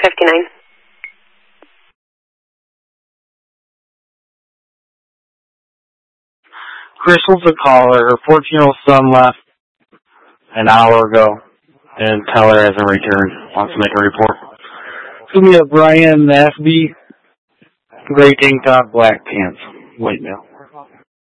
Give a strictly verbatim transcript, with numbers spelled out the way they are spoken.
fifty-nine. Crystal's a caller. Her fourteen-year-old son left an hour ago, and Teller hasn't returned. Wants to make a report. It's going to be a Brian Nasby, gray tank top, black pants, white male.